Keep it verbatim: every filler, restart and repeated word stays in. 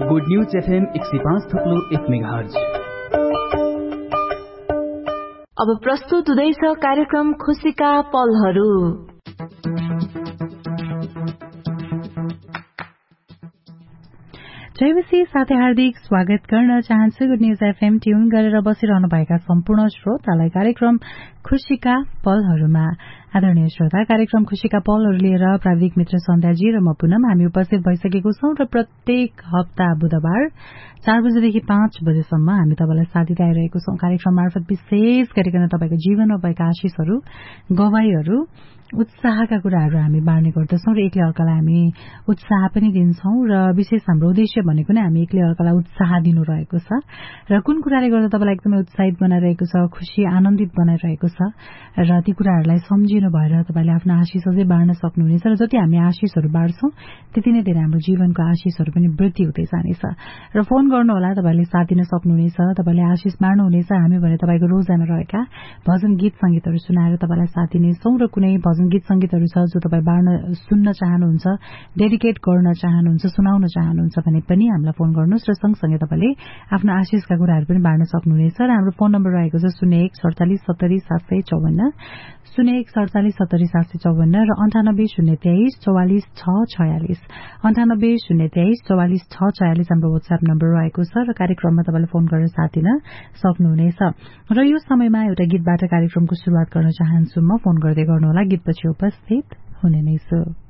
Good news FM एक सय पाँच थप्लो एक मेगाहर्ज। अब प्रस्तुत हुँदैछ कार्यक्रम खुशीका पलहरू। जयवसी साथै हार्दिक स्वागत गर्न चाहन्छु। गुड न्यूज एफएम ट्यून गरेर बसिरहनुभएका सम्पूर्ण श्रोतालाई कार्यक्रम खुशीका पलहरूमा। आदरणीय श्रोता, कार्यक्रम खुशीका पलहरू लिएर प्राविधिक मित्र सन्ध्याजी र म पुनम हामी उपस्थित भइसकेको छौं र प्रत्येक हप्ता बुधबार चार बजेदेखि पाँच बजेसम्म हामी तपाईलाई साथ दिँदै आइरहेको छौं। कार्यक्रम मार्फत विशेष गरिकन तपाईको जीवनमा भएका आशिषहरू, गवाईहरू, उत्साहका कुराहरू हामी बाँड्ने गर्दछौं र एकले अर्कालाई हामी उत्साह पनि दिन्छौं र विशेष हाम्रो उद्देश्य भनेको नै हामी एकले अर्कालाई उत्साह दिनु रहेको छ र कुन कुराले गर्दा तपाईलाई एकदमै उत्साहित बनाइरहेको छ, खुशी आनन्दित बनाइरहेको छ र ती कुराहरूलाई सम्झिनु भएर तपाईले आफ्नो आशिष अझै बाँड्न सक्नुहुनेछ र जति हामी आशिषहरू बाँड्छौं त्यति नै धेरै हाम्रो जीवनको आशिषहरू पनि वृद्धि हुँदै जानेछ। र फोन गर्नुहोला, तपाईले साथ दिन सक्नुहुनेछ, तपाईले आशिष बाँड्नुहुनेछ। हामी भने तपाईको रोजाना रहेका भजन गीत संगीतहरू सुनाएर तपाईलाई साथ दिनेछौं र कुनै भजन गीत संगीतहरू छ जो तपाईँ बाँड्न सुन्न चाहनुहुन्छ, डेडिकेट गर्न चाहनुहुन्छ, सुनाउन चाहनुहुन्छ भने पनि हामीलाई फोन गर्नुहोस् र सँगसँगै तपाईले आफ्नो आशिषका कुराहरू पनि बाँड्न सक्नुहुनेछ। र हाम्रो फोन नम्बर रहेको छ शून्य एक सडचालिस सत्तरी सात सय चौवन्न, शून्य एक सडचालिस सत्तरी सात सय चौवन्न र अन्ठानब्बे शून्य तेइस चौवालिस छ छयालिस, अन्ठानब्बे शून्य तेइस चौवालिस छ छयालिस हाम्रो वाट्सएप नम्बर रहेको छ र कार्यक्रममा तपाईले फोन गरेर साथ दिन सक्नुहुनेछ। र यो समयमा एउटा गीतबाट कार्यक्रमको शुरूआत गर्न चाहन्छु म। फोन गर्दै गर्नुहोला, गीतपछि उपस्थित हुने नै छु।